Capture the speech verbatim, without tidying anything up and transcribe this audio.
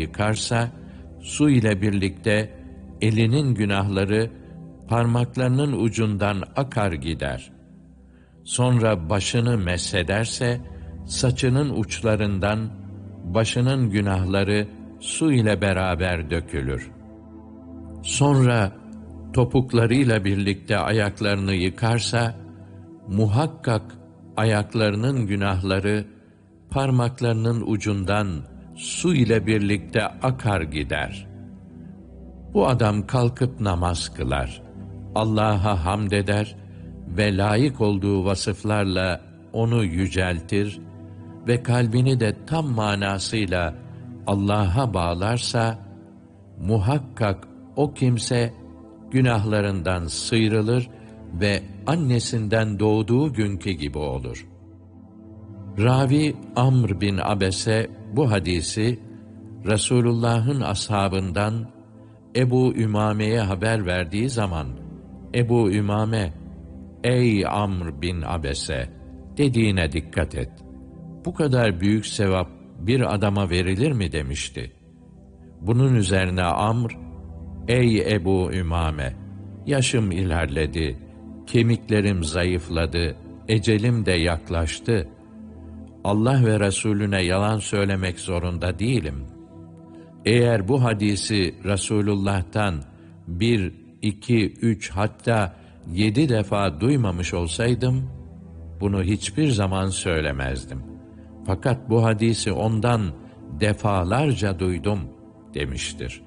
yıkarsa, su ile birlikte elinin günahları parmaklarının ucundan akar gider. Sonra başını meshederse, saçının uçlarından başının günahları su ile beraber dökülür. Sonra topuklarıyla birlikte ayaklarını yıkarsa, muhakkak ayaklarının günahları parmaklarının ucundan su ile birlikte akar gider. Bu adam kalkıp namaz kılar, Allah'a hamd eder ve layık olduğu vasıflarla onu yüceltir ve kalbini de tam manasıyla Allah'a bağlarsa, muhakkak o kimse günahlarından sıyrılır ve annesinden doğduğu günkü gibi olur. Ravi Amr bin Abese bu hadisi Resulullah'ın ashabından Ebu Ümame'ye haber verdiği zaman, Ebu Ümame, "Ey Amr bin Abese," dediğine dikkat et. "Bu kadar büyük sevap bir adama verilir mi?" demişti. Bunun üzerine Amr, "Ey Ebu Ümame, yaşım ilerledi, kemiklerim zayıfladı, ecelim de yaklaştı. Allah ve Resulüne yalan söylemek zorunda değilim. Eğer bu hadisi Resulullah'tan bir, iki, üç hatta yedi defa duymamış olsaydım, bunu hiçbir zaman söylemezdim. Fakat bu hadisi ondan defalarca duydum," demiştir.